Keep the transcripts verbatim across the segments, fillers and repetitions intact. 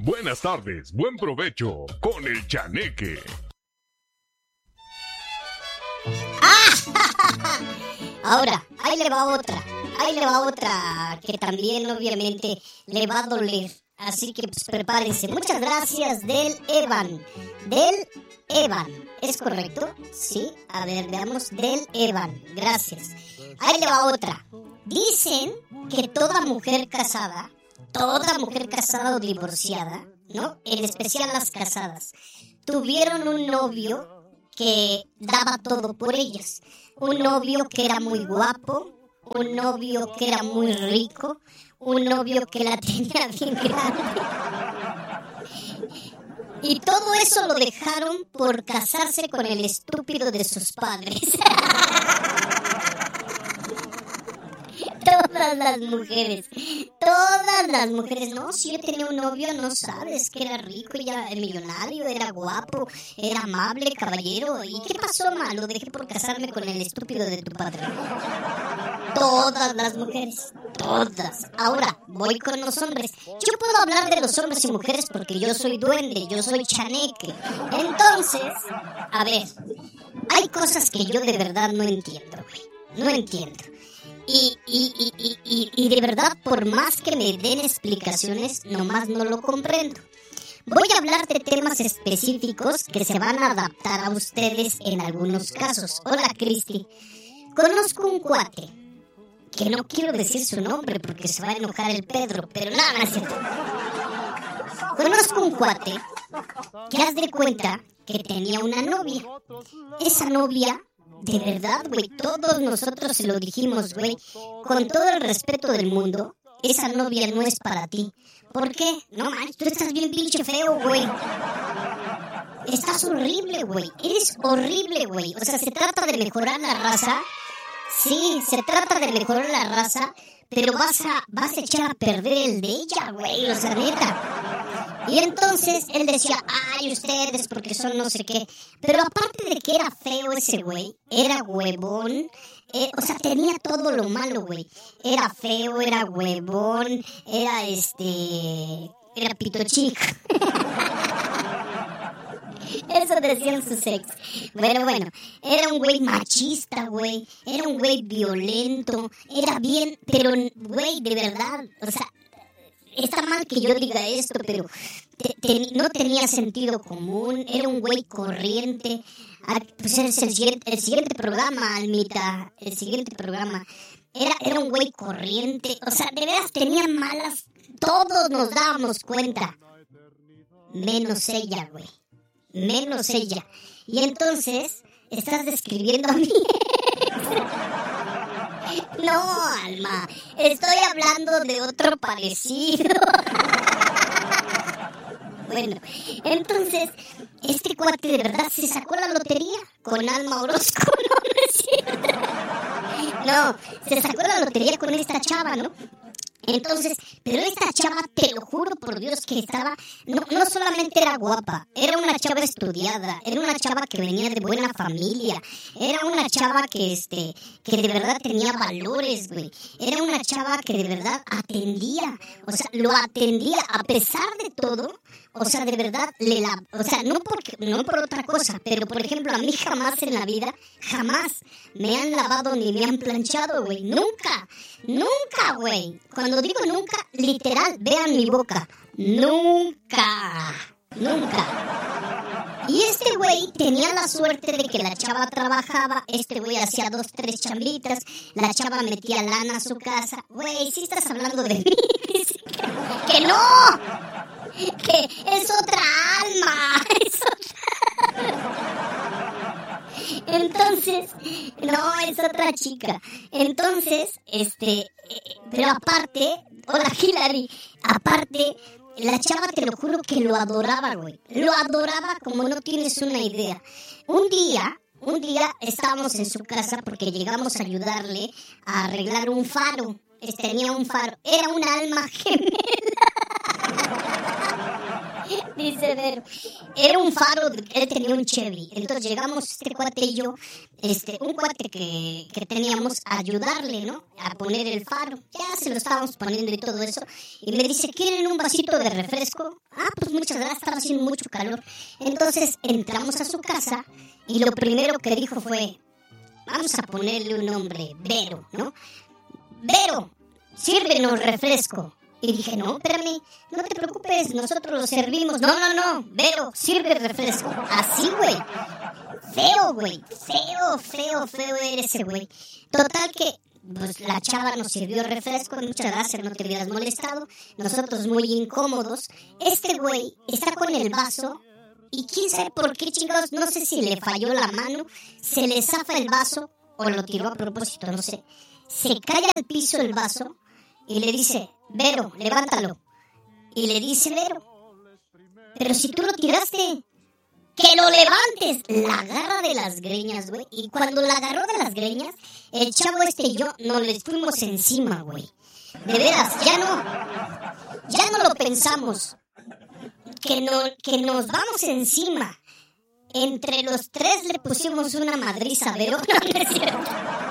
Buenas tardes, buen provecho con el Chaneque. Ahora, ahí le va otra, ahí le va otra que también obviamente le va a doler. Así que pues prepárense. Muchas gracias del Evan. Del Evan. ¿Es correcto? Sí. A ver, veamos. Del Evan. Gracias. Ahí le va otra. Dicen que toda mujer casada, toda mujer casada o divorciada, ¿no? En especial las casadas, tuvieron un novio que daba todo por ellas. Un novio que era muy guapo, un novio que era muy rico, un novio que la tenía bien grande. Y todo eso lo dejaron por casarse con el estúpido de sus padres. Todas las mujeres, todas las mujeres, no, si yo tenía un novio, no sabes, que era rico, ya era millonario, era guapo, era amable, caballero. ¿Y qué pasó, ma? Lo dejé por casarme con el estúpido de tu padre. Todas las mujeres, todas. Ahora, voy con los hombres. Yo puedo hablar de los hombres y mujeres porque yo soy duende, yo soy chaneque. Entonces, a ver, hay cosas que yo de verdad no entiendo, güey. No entiendo. Y, y, y, y, y, y de verdad, por más que me den explicaciones, nomás no lo comprendo. Voy a hablar de temas específicos que se van a adaptar a ustedes en algunos casos. Hola, Cristi. Conozco un cuate, que no quiero decir su nombre porque se va a enojar el Pedro, pero nada, no es cierto. Conozco un cuate que haz de cuenta que tenía una novia. Esa novia, de verdad, güey, todos nosotros se lo dijimos, güey, con todo el respeto del mundo, esa novia no es para ti. ¿Por qué? No manches, tú estás bien pinche feo, güey. Estás horrible, güey. Eres horrible, güey. O sea, se trata de mejorar la raza. Sí, se trata de mejorar la raza, pero vas a, vas a echar a perder el de ella, güey. O sea, neta. Y entonces él decía, ay, ustedes porque son no sé qué. Pero aparte de que era feo ese güey, era huevón, eh, o sea, tenía todo lo malo, güey. Era feo, era huevón, era este... era pito chico. Eso decían sus ex. Bueno, bueno, era un güey machista, güey. Era un güey violento. Era bien, pero, güey, de verdad, o sea... Está mal que yo diga esto, pero te, te, no tenía sentido común. Era un güey corriente. Ah, pues es el siguiente, el siguiente programa, Almita. El siguiente programa. Era, era un güey corriente. O sea, de veras tenía malas. Todos nos dábamos cuenta. Menos ella, güey. Menos ella. Y entonces, estás describiendo a mí. No, Alma, estoy hablando de otro parecido. Bueno, entonces, este cuate de verdad se sacó la lotería con Alma Orozco, ¿no? No es cierto. No, se sacó la lotería con esta chava, ¿no? Entonces, pero esta chava, te lo juro por Dios que estaba, no, no solamente era guapa, era una chava estudiada, era una chava que venía de buena familia, era una chava que este, que de verdad tenía valores, güey, era una chava que de verdad atendía, o sea, lo atendía a pesar de todo, o sea, de verdad, le la, o sea, no porque, no por otra cosa, pero por ejemplo, a mí jamás en la vida, jamás me han lavado ni me han planchado, güey, nunca, nunca, güey. Cuando digo nunca, literal, vean mi boca. Nunca. Nunca. Y este güey tenía la suerte de que la chava trabajaba. Este güey hacía dos, tres chambitas. La chava metía lana a su casa. Güey, si estás hablando de mí. ¡Que no! Que es otra alma. Es otra... Entonces, no, es otra chica. Entonces, este, eh, pero aparte, hola Hilary, aparte, la chava te lo juro que lo adoraba, güey. Lo adoraba como no tienes una idea. Un día, un día estábamos en su casa porque llegamos a ayudarle a arreglar un faro. Este, tenía un faro, era un alma gemela. Dice pobre Vero. Era un faro, él tenía un Chevy. Entonces llegamos este cuate y yo, este, un cuate que, que teníamos a ayudarle, ¿no? A poner el faro. Ya se lo estábamos poniendo y todo eso. Y me dice, ¿quieren un vasito de refresco? Ah, pues muchas gracias, estaba haciendo mucho calor. Entonces entramos a su casa y lo primero que dijo fue, vamos a ponerle un nombre, Vero, ¿no? Vero, sírvenos refresco. Y dije, no, espérame, no te preocupes, nosotros lo servimos. No, no, no, Vero, sirve refresco. Así, güey. Feo, güey. Feo, feo, feo era ese güey. Total que, pues la chava nos sirvió refresco. Muchas gracias, no te hubieras molestado. Nosotros muy incómodos. Este güey está con el vaso. Y quién sabe por qué, chingados, no sé si le falló la mano, se le zafa el vaso o lo tiró a propósito, no sé. Se cae al piso el vaso y le dice, Vero, levántalo. Y le dice Vero, pero si tú lo tiraste, ¡que lo levantes! La agarra de las greñas, güey. Y cuando la agarró de las greñas, el chavo este y yo nos les fuimos encima, güey. De veras, ya no, ya no lo pensamos. Que, no, que nos vamos encima. Entre los tres le pusimos una madriza a Vero. No, no es cierto.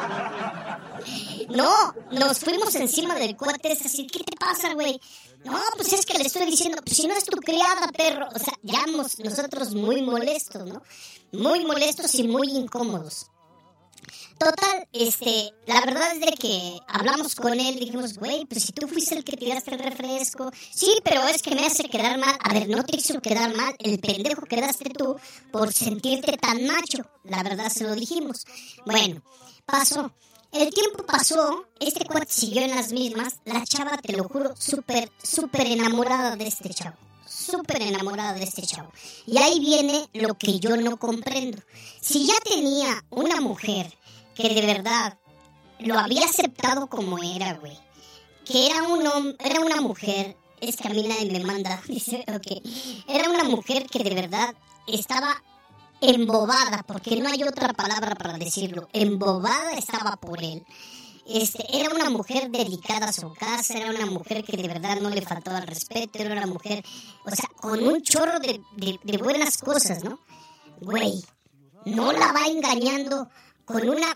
No, nos fuimos encima del cuate ese así. ¿Qué te pasa, güey? No, pues es que le estoy diciendo, pues si no es tu criada, perro. O sea, ya nos, nosotros muy molestos, ¿no? Muy molestos y muy incómodos. Total, este, la verdad es de que hablamos con él, dijimos, güey, pues si tú fuiste el que tiraste el refresco. Sí, pero es que me hace quedar mal. A ver, no te hizo quedar mal, el pendejo quedaste tú por sentirte tan macho. La verdad se lo dijimos. Bueno, pasó. El tiempo pasó, este cuate siguió en las mismas. La chava, te lo juro, súper, súper enamorada de este chavo. Súper enamorada de este chavo. Y ahí viene lo que yo no comprendo. Si ya tenía una mujer que de verdad lo había aceptado como era, güey, que era un hombre, era una mujer, es que a mí nadie me manda, dice, ok, era una mujer que de verdad estaba embobada, porque no hay otra palabra para decirlo, embobada estaba por él. Este, era una mujer dedicada a su casa, era una mujer que de verdad no le faltaba el respeto, era una mujer, o sea, con un chorro de, de, de buenas cosas, ¿no? Güey, no la va engañando con una...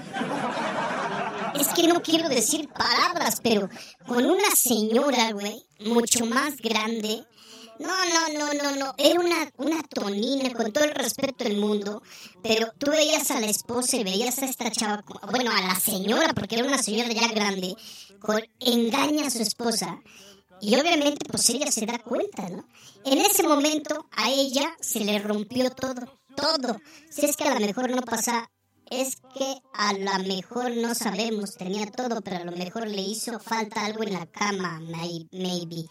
Es que no quiero decir palabras, pero con una señora, güey, mucho más grande. No, no, no, no, no. Era una, una tonina, con todo el respeto del mundo. Pero tú veías a la esposa y veías a esta chava, bueno, a la señora, porque era una señora ya grande, con, engaña a su esposa. Y obviamente, pues ella se da cuenta, ¿no? En ese momento, a ella se le rompió todo, todo. Si es que a lo mejor no pasa... Es que a lo mejor no sabemos, tenía todo, pero a lo mejor le hizo falta algo en la cama, maybe.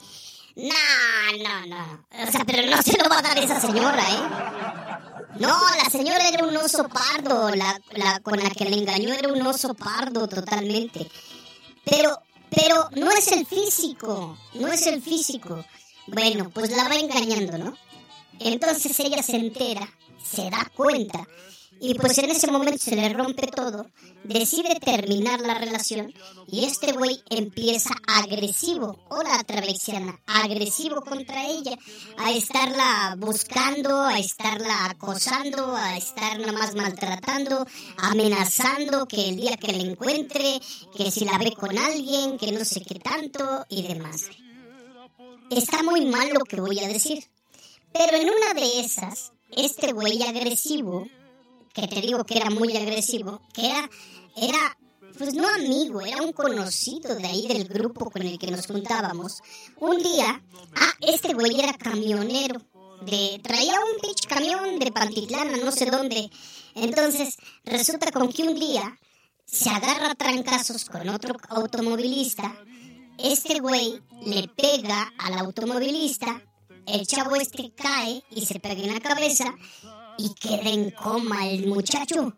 No, no, no. O sea, pero no se lo va a dar esa señora, ¿eh? No, la señora era un oso pardo, la, la con la que le engañó era un oso pardo totalmente. Pero, pero no es el físico, no es el físico. Bueno, pues la va engañando, ¿no? Entonces ella se entera, se da cuenta. Y pues en ese momento se le rompe todo, decide terminar la relación y este güey empieza agresivo, hola travexiana, agresivo contra ella, a estarla buscando, a estarla acosando, a estar nomás maltratando, amenazando que el día que la encuentre, que si la ve con alguien, que no sé qué tanto y demás. Está muy mal lo que voy a decir, pero en una de esas, este güey agresivo, que te digo que era muy agresivo, que era, era, pues no amigo, era un conocido de ahí del grupo con el que nos juntábamos. Un día, ah, este güey era camionero, de, traía un pinche camión de Pantitlán a no sé dónde. Entonces, resulta con que un día se agarra a trancazos con otro automovilista, este güey le pega al automovilista, el chavo este cae y se pega en la cabeza, y queda en coma el muchacho.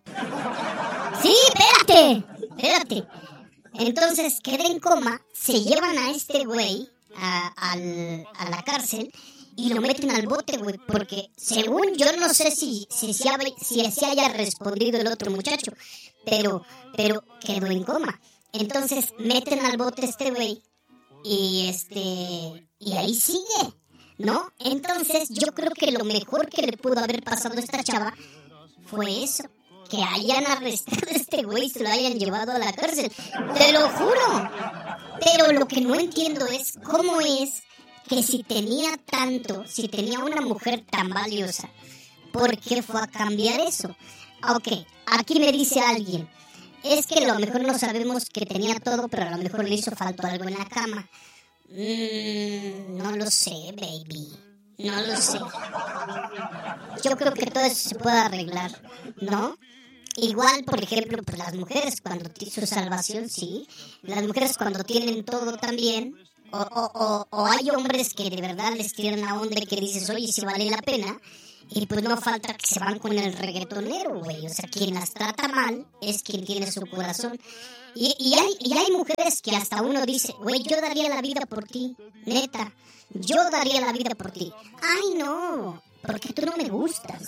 Sí, espérate, espérate. Entonces queda en coma, se llevan a este güey a, al, a la cárcel y lo meten al bote, güey, porque según yo no sé si si, si, haya, si si haya respondido el otro muchacho, pero, pero quedó en coma. Entonces meten al bote este güey y este y ahí sigue. ¿no? Entonces yo creo que lo mejor que le pudo haber pasado a esta chava fue eso, que hayan arrestado a este güey y se lo hayan llevado a la cárcel. Te lo juro. Pero lo que no entiendo es cómo es que si tenía tanto, si tenía una mujer tan valiosa, ¿por qué fue a cambiar eso? Ok, aquí me dice alguien, es que a lo mejor no sabemos que tenía todo, pero a lo mejor le hizo falta algo en la cama. Mm, no lo sé, baby. No lo sé. Yo creo que todo eso se puede arreglar, ¿no? Igual, por ejemplo, pues las mujeres cuando tienen su salvación, sí. Las mujeres cuando tienen todo también. O, o, o, o hay hombres que de verdad les tiran la onda y que dices, oye, si vale la pena. Y pues no falta que se van con el reggaetonero, güey. O sea, quien las trata mal es quien tiene su corazón. Y, y, hay, y hay mujeres que hasta uno dice, güey, yo daría la vida por ti, neta. Yo daría la vida por ti. Ay, no, porque tú no me gustas.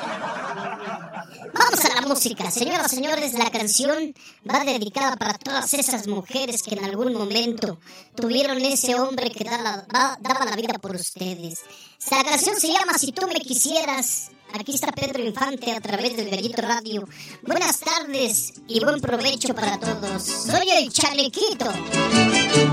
Vamos a la música, señoras y señores. La canción va dedicada para todas esas mujeres que en algún momento tuvieron ese hombre que daba, daba la vida por ustedes. La canción se llama Si tú me quisieras. Aquí está Pedro Infante a través del Gallito Radio. Buenas tardes y buen provecho para todos. Soy el Chanequito.